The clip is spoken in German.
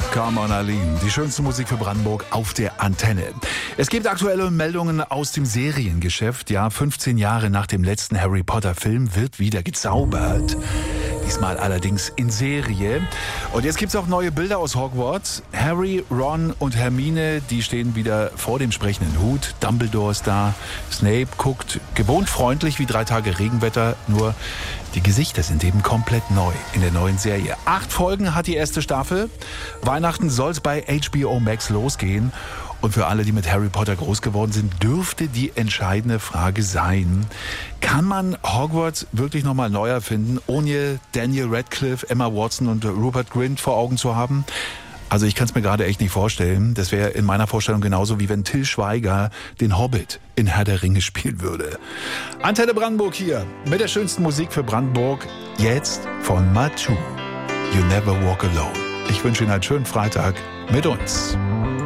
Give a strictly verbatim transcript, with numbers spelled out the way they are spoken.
Come on, Aline. Die schönste Musik für Brandenburg auf der Antenne. Es gibt aktuelle Meldungen aus dem Seriengeschäft. Ja, fünfzehn Jahre nach dem letzten Harry Potter Film wird wieder gezaubert. Diesmal allerdings in Serie. Und jetzt gibt's auch neue Bilder aus Hogwarts. Harry, Ron und Hermine, die stehen wieder vor dem sprechenden Hut. Dumbledore ist da. Snape guckt gewohnt freundlich wie drei Tage Regenwetter. Nur die Gesichter sind eben komplett neu in der neuen Serie. Acht Folgen hat die erste Staffel. Weihnachten soll's bei H B O Max losgehen. Und für alle, die mit Harry Potter groß geworden sind, dürfte die entscheidende Frage sein: Kann man Hogwarts wirklich nochmal neu erfinden, ohne Daniel Radcliffe, Emma Watson und Rupert Grint vor Augen zu haben? Also ich kann es mir gerade echt nicht vorstellen. Das wäre in meiner Vorstellung genauso, wie wenn Till Schweiger den Hobbit in Herr der Ringe spielen würde. Antenne Brandenburg hier mit der schönsten Musik für Brandenburg. Jetzt von Matu. You Never Walk Alone. Ich wünsche Ihnen einen schönen Freitag mit uns.